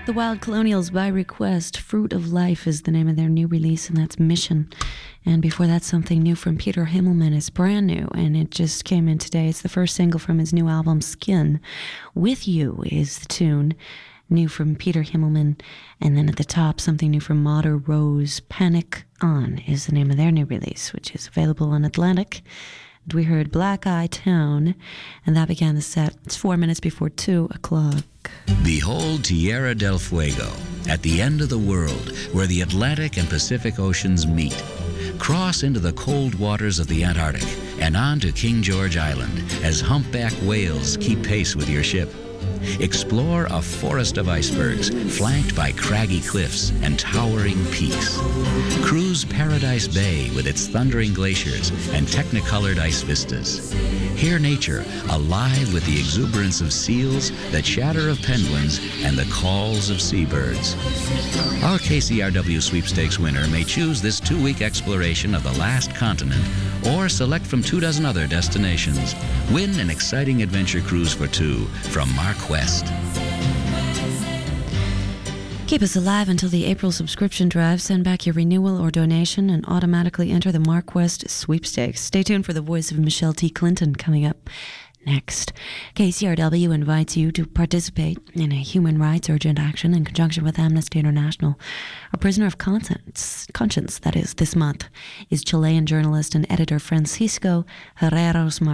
The Wild Colonials by request. Fruit of Life is the name of their new release, and that's Mission. And before that, something new from Peter Himmelman. It's brand new, and it just came in today. It's the first single from his new album, Skin. With You is the tune. New from Peter Himmelman. And then at the top, something new from Mater Rose. Panic On is the name of their new release, which is available on Atlantic. And we heard Black Eye Town, and that began the set. It's 4 minutes before 2 o'clock. Behold Tierra del Fuego, at the end of the world, where the Atlantic and Pacific Oceans meet. Cross into the cold waters of the Antarctic and on to King George Island as humpback whales keep pace with your ship. Explore a forest of icebergs flanked by craggy cliffs and towering peaks. Cruise Paradise Bay with its thundering glaciers and technicolored ice vistas. Hear nature alive with the exuberance of seals, the chatter of penguins, and the calls of seabirds. Our KCRW Sweepstakes winner may choose this 2-week exploration of the last continent or select from 24 other destinations. Win an exciting adventure cruise for 2 from Mark West. Keep us alive until the April subscription drive. Send back your renewal or donation and automatically enter the Mark West Sweepstakes. Stay tuned for the voice of Michelle T. Clinton coming up next. KCRW invites you to participate in a human rights urgent action in conjunction with Amnesty International. A prisoner of conscience, that is, this month, is Chilean journalist and editor Francisco Herreros